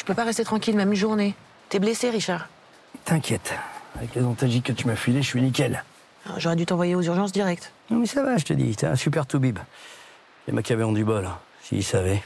peux pas rester tranquille, même une journée. T'es blessé, Richard. T'inquiète. Avec les antalgiques que tu m'as filés, je suis nickel. Alors, j'aurais dû t'envoyer aux urgences direct. Non mais ça va, je te dis, t'es un super toubib. Les mecs avaient du bol, hein, s'ils savaient.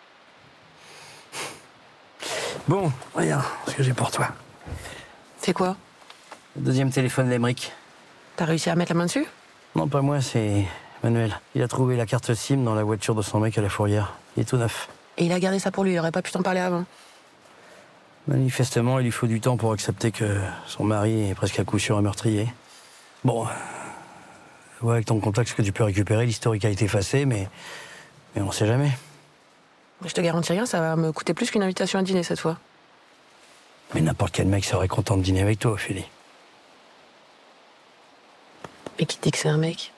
Bon, regarde ce que j'ai pour toi. C'est quoi? Le deuxième téléphone Lemric. T'as réussi à mettre la main dessus? Non, pas moi, c'est Manuel. Il a trouvé la carte SIM dans la voiture de son mec à la fourrière. Il est tout neuf. Et il a gardé ça pour lui, il aurait pas pu t'en parler avant. Manifestement, il lui faut du temps pour accepter que son mari est presque à coup sûr un meurtrier. Bon, vois avec ton contact ce que tu peux récupérer. L'historique a été effacé, mais on sait jamais. Je te garantis rien, ça va me coûter plus qu'une invitation à dîner cette fois. Mais n'importe quel mec serait content de dîner avec toi, Ophélie. Et qui dit que c'est un mec?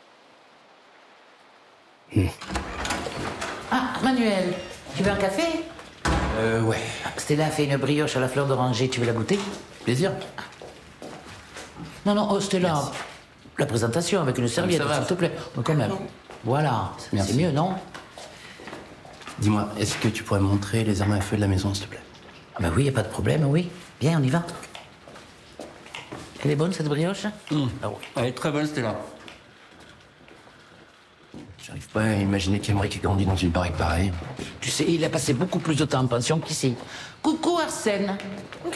Ah, Manuel, tu veux un café? Ouais. Stella a fait une brioche à la fleur d'oranger, tu veux la goûter? Plaisir. Non, non, oh Stella, Merci. la présentation avec une serviette, Ça va. s'il te plaît. Oh, quand même. Voilà, Merci. c'est mieux, non? Dis-moi, est-ce que tu pourrais me montrer les armes à feu de la maison, s'il te plaît? Ah bah oui, y a pas de problème, oui. Viens, on y va. Elle est bonne, cette brioche? Ah oui. Elle est très bonne, Stella. J'arrive pas à imaginer qu'Emeric ait grandi dans une baraque pareille. Tu sais, il a passé beaucoup plus de temps en pension qu'ici. Coucou, Arsène.